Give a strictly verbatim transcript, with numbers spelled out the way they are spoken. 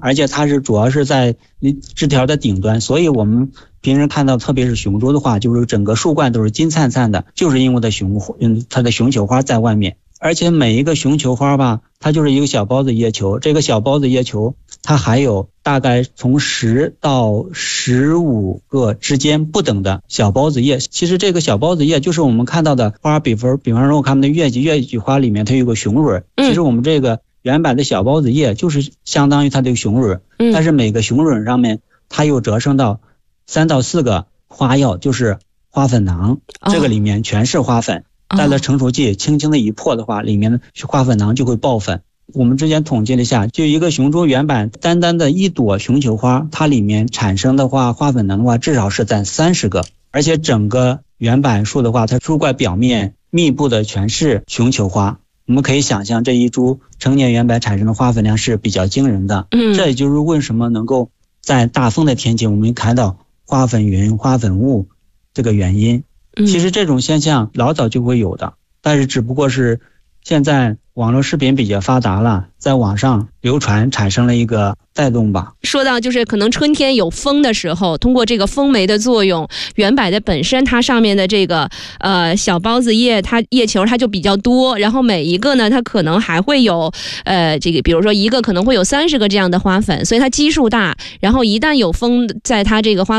而且它是主要是在枝条的顶端，所以我们平时看到特别是雄株的话，就是整个树冠都是金灿灿的，就是因为它雄嗯它的雄球花在外面。而且每一个雄球花吧，它就是一个小孢子叶球，这个小孢子叶球它还有大概从十到十五个之间不等的小孢子叶。其实这个小孢子叶就是我们看到的花，比方比方说我看的月季，月季花里面它有个雄蕊，其实我们这个原版的小孢子叶就是相当于它的雄蕊，但是每个雄蕊上面它又折生到三到四个花药，就是花粉囊，这个里面全是花粉。带了成熟剂，轻轻的一破的话，里面的花粉囊就会爆粉。我们之前统计了一下，就一个雄株原版单单的一朵雄球花，它里面产生的话花粉囊的话至少是在三十个，而且整个原版树的话，它树冠表面密布的全是雄球花。我们可以想象这一株成年原版产生的花粉量是比较惊人的。嗯，这也就是为什么能够在大风的天气我们看到花粉云、花粉雾这个原因。其实这种现象老早就会有的，但是只不过是现在网络视频比较发达了，在网上流传产生了一个带动吧。 说到就是可能春天有风的时候，通过这个风媒的作用，原柏的本身它上面的这个呃小孢子叶，它叶球它就比较多，然后每一个呢它可能还会有呃这个比如说一个可能会有三十个这样的花粉，所以它基数大，然后一旦有风在它这个花